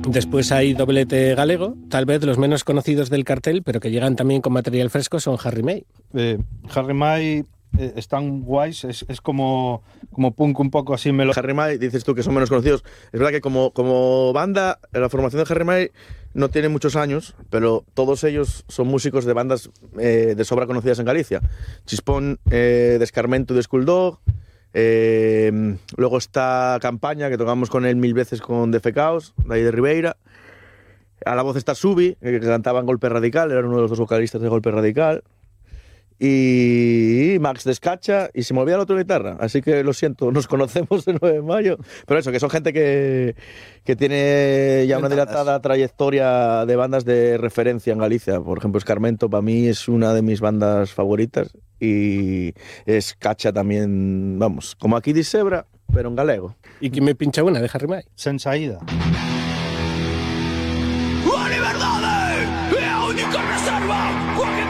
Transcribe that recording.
Después hay Doblete Galego, tal vez los menos conocidos del cartel, pero que llegan también con material fresco, son Harry May. Harry May están guays, es como punk un poco así melódico. Harry May, dices tú que son menos conocidos. Es verdad que como banda, la formación de Harry May no tiene muchos años, pero todos ellos son músicos de bandas de sobra conocidas en Galicia. Chispón, de Escarmento y de Skuldog. Luego está Campaña, que tocamos con él 1000 veces con Defecaos, de ahí de Ribeira. A la voz está Subi, que cantaba en Golpe Radical, era uno de los dos vocalistas de Golpe Radical. Y Max Descacha, y se me olvida la otra guitarra, así que lo siento, nos conocemos el 9 de mayo, pero eso, que son gente que tiene ya una dilatada trayectoria de bandas de referencia en Galicia. Por ejemplo, Escarmento para mí es una de mis bandas favoritas, y Escacha también, vamos, como aquí di Sebra, pero en galego. ¿Y quién me pincha una de Harry May? Sen Saída.